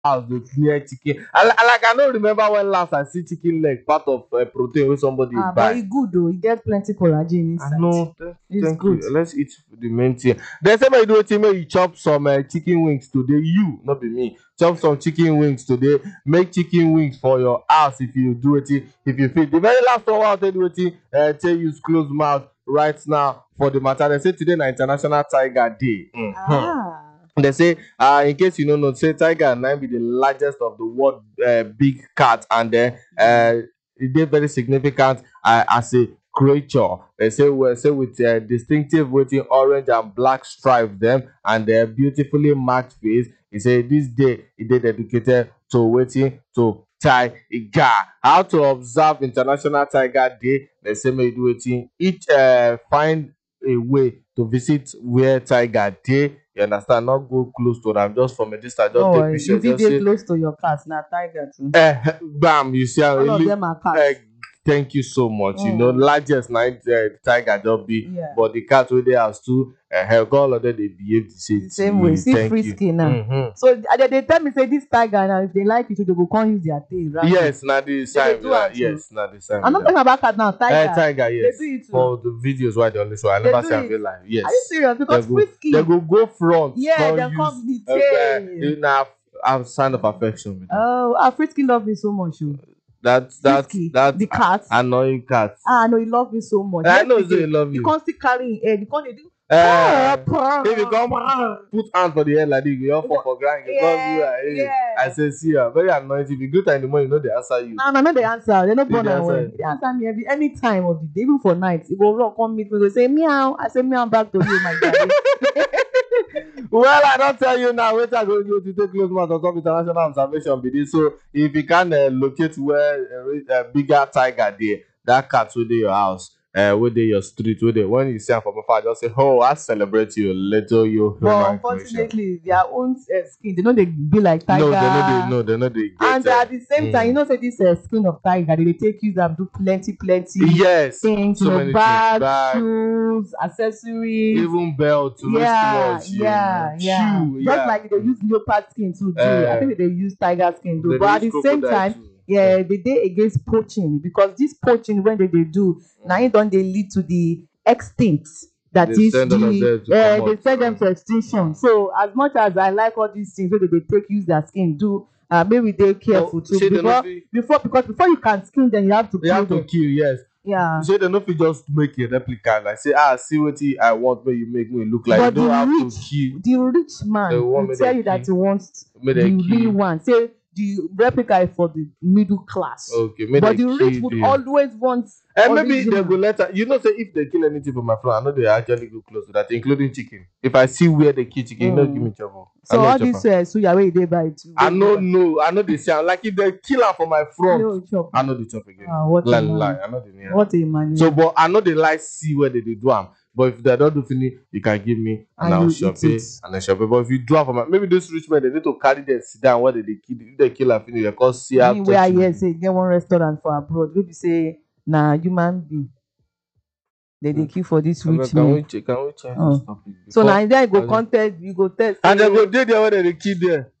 house dey clear chicken. I don't remember when last I see chicken leg part of protein wey somebody But buy. e good though. E get plenty collagen inside. I know. It's Thank good. you. Let's eat the main thing. They say make you do wetin, make you chop some chicken wings today. You, not be me. Chop some chicken wings today. Make chicken wings for your house if you do it. If you fit. The very last one I'll tell you wetin. Tell you close mouth right now for the matter. They say today na International Tiger Day. Ah. They say, in case you don't know, say tiger na be the largest of the world big cat, and it is very significant as a creature. They say with distinctive waiting orange and black stripe them and their beautifully marked face. He say this day it is dedicated to waiting to tiger. How to observe International Tiger Day? They say make you do waiting. Each find a way to visit where tiger dey. You understand? Not go close to them, just from a distance. Just No, take picture. if you Just dey say, close to your cat, na tiger too. bam! You see how All of it them are cats. thank you so much. You know, largest tiger just be, Yeah. but the cat wey dey house too. All of them they behave the same. The same way. See Thank you. frisky now. So they tell me say this tiger now, if they like it, they go come use their tail, right? Yes, na the same. do am too. Yes, na the same. I'm not talking about cat now. Tiger. Tiger, yes. They do it too. For the videos why they only show, I They never do see am it. real life. Yes. Are you serious? Because frisky. They go front. Yeah, they come the tail. Now, I'm sign of affection with them. Oh, frisky love me so much. Oh. That's Frisky, the cat. Annoying cat. No, he love me so much. I know he love you. You can't still carry him head. You can't do. If you come put hand for the head like this, you all fall for ground. I say, see her, very annoying. If you do time in the morning, you know they answer you. No, they answer. They no born They away. answer. They answer me any time of the day, even for night. He go run, come meet me, go say meow. I say meow back to you, my daddy. Well, I don't tell you now. Wait, I go to take close mouth on top international observation. Be this. So if you can locate where bigger tiger there, that cat will your house. Where they your street, where they when you see them from afar, just say, "Oh, I celebrate you, little you." But unfortunately, their own skin, they know they be like tiger. No, they know they get. And at the same time, you know, say this skin of tiger, they take use and do plenty. Yes, things, so many bags, things. shoes, accessories, even belt, yeah. shoe, Just like they use leopard skin to do. I think they use tiger skin too. But at the same time. Too. Yeah, they dey against poaching because this poaching when they do now it don't they lead to the extinct that They is send all of them to come they out. send them to extinction. So as much as I like all these things where they take use their skin do maybe they careful too before you can skin them you have to You have to them. kill, yes. Yeah. So they don't just make a replica like say see what I want where you make me look like. But you don't have the rich man will tell you that he wants the real one. Say the replica is for the middle class. Okay, but the rich would always want. And maybe they go later. You know, say if they kill anything for my friend, I know they actually go close to that, including chicken. If I see where they kill chicken, you know, give me trouble. So all this suya where they buy it. I know they sound like if they kill her for my front, I know the chop again. What a lie. I know the near. What a man. So, but I know they like see where they do them. But if they don't do finish, you can give me and I'll shop it and I shop it. But if you do it for my maybe those rich men, they need to carry them sit down where they kill. If they kill and finish, they call see how. Where I hear say get one restaurant for abroad. Maybe say human being. They kill for this rich man. Can we check? So now there you go contest, you go test. And they go there where they kill there.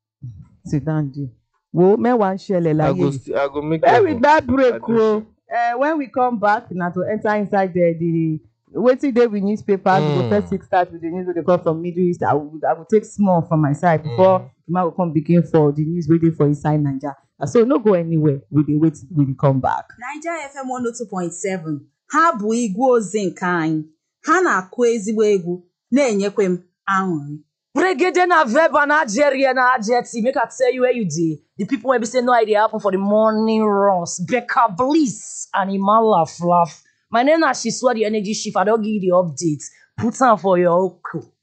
Sit down there. Well, me one share like I go make with that break. When we come back now to enter inside the waiting day with newspapers, we go first start with the news they come from Middle East. I will take small from my side before I will come begin for the news waiting for inside Nigeria. So no go anywhere. We dey wait we dey come back. Nigeria FM 102.7 ha bụ igwe ozi nke anyị. Ha na-akụ ezigbo egwu na-enyekwa m aṅụrị. Brigade na Veba na Algeria na Algeria. Make I tell you where you did. The people will be saying no idea happen for the morning runs. Becca Bliss and Imala Fluff. My name is Shiswa, the energy shift. I don't give you the updates. Put on for your uncle.